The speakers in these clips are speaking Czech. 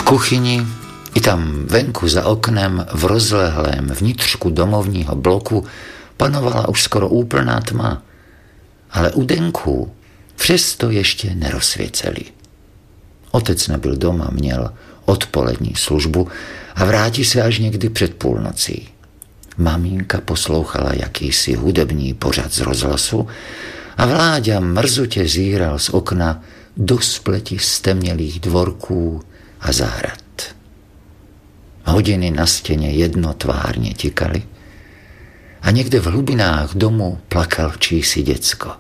kuchyni i tam venku za oknem v rozlehlém vnitřku domovního bloku panovala už skoro úplná tma, ale u denků přesto ještě nerozsvěceli. Otec nebyl doma, měl odpolední službu a vrátí se až někdy před půlnocí. Maminka poslouchala jakýsi hudební pořad z rozhlasu a Vláďa mrzutě zíral z okna do spleti stemnělých dvorků a zahrad. Hodiny na stěně jednotvárně tikaly a někde v hlubinách domu plakal čísi děcko.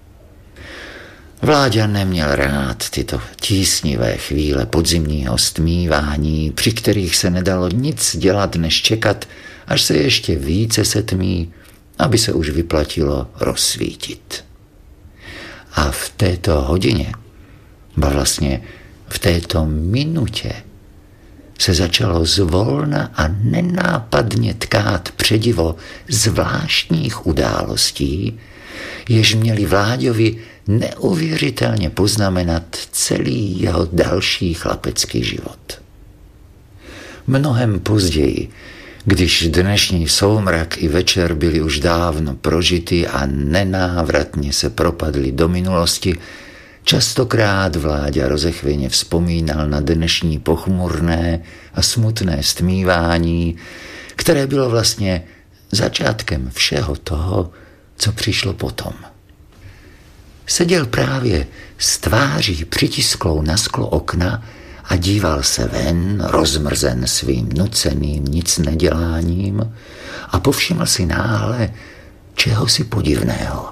Vláďa neměl rád tyto tísnivé chvíle podzimního stmívání, při kterých se nedalo nic dělat, než čekat, až se ještě více setmí, aby se už vyplatilo rozsvítit. A v této hodině, ba vlastně v této minutě, se začalo zvolna a nenápadně tkát předivo zvláštních událostí, jež měli Vláďovi neuvěřitelně poznamenat celý jeho další chlapecký život. Mnohem později, když dnešní soumrak i večer byli už dávno prožity a nenávratně se propadli do minulosti, častokrát Vláďa rozechvěně vzpomínal na dnešní pochmurné a smutné stmívání, které bylo vlastně začátkem všeho toho, co přišlo potom. Seděl právě s tváří přitisklou na sklo okna a díval se ven, rozmrzen svým nuceným nicneděláním, a povšiml si náhle čehosi podivného.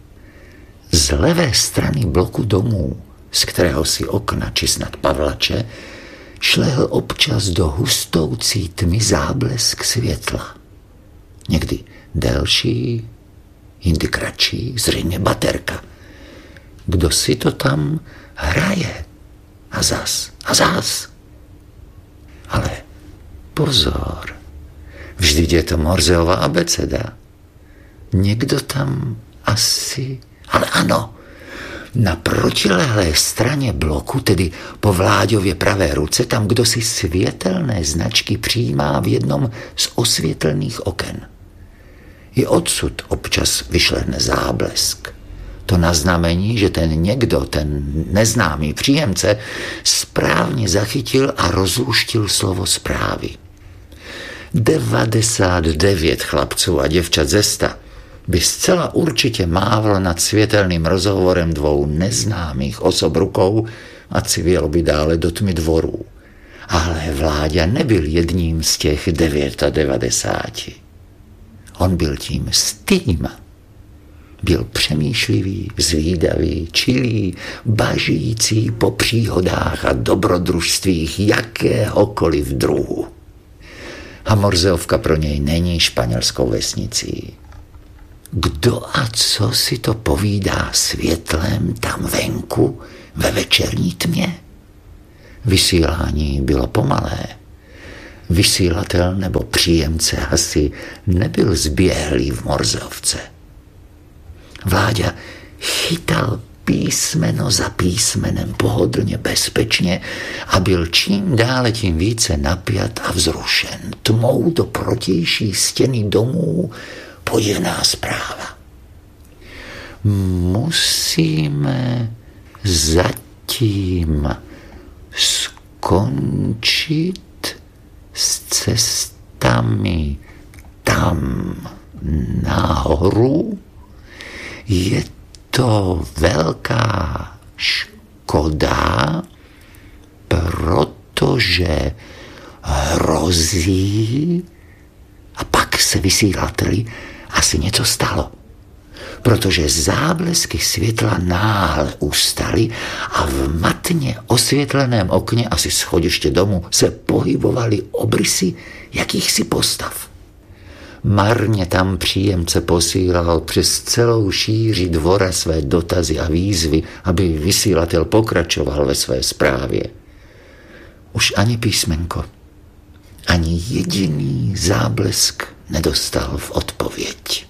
Z levé strany bloku domů, z kterého si okna či snad pavlače, šlehl občas do hustoucí tmy záblesk světla. Někdy delší, jindy kratší, zřejmě baterka. Kdo si to tam hraje? A zas. Ale pozor, vždyť je to Morzeova abeceda. Někdo tam asi... Ale ano, na protilehlé straně bloku, tedy po Vláďově pravé ruce, tam kdosi světelné značky přijímá v jednom z osvětelných oken. I odsud občas vyšlehne záblesk. To na znamení, že ten někdo, ten neznámý příjemce, správně zachytil a rozluštil slovo zprávy. 99 chlapců a děvčat ze 100 by zcela určitě mávlo nad světelným rozhovorem dvou neznámých osob rukou a civělo by dále do tmy dvorů. Ale Vláďa nebyl jedním z těch 99. On byl tím stým. Byl přemýšlivý, zvídavý, čilý, bažící po příhodách a dobrodružstvích jakéhokoliv druhu. A Morzeovka pro něj není španělskou vesnicí. Kdo a co si to povídá světlem tam venku ve večerní tmě? Vysílání bylo pomalé. Vysílatel nebo příjemce asi nebyl zběhlý v Morzeovce. Vláďa chytal písmeno za písmenem pohodlně bezpečně a byl čím dále tím více napjat a vzrušen. Tmou do protější stěny domů podivná zpráva. Musíme zatím skončit s cestami tam nahoru. Je to velká škoda, protože hrozí, a pak se vysílateli asi něco stalo, protože záblesky světla náhle ustaly a v matně osvětleném okně asi schodiště domu se pohybovaly obrysy jakýchsi postav. Marně tam příjemce posílal přes celou šíři dvora své dotazy a výzvy, aby vysílatel pokračoval ve své zprávě. Už ani písmenko, ani jediný záblesk nedostal v odpověď.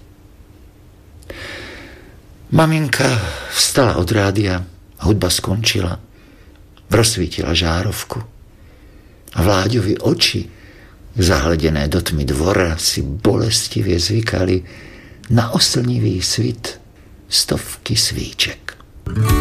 Maminka vstala od rádia, hudba skončila, rozsvítila žárovku. A Vláďovi oči, zahledené do tmy dvora, si bolestivě zvykali na oslnivý svit stovky svíček.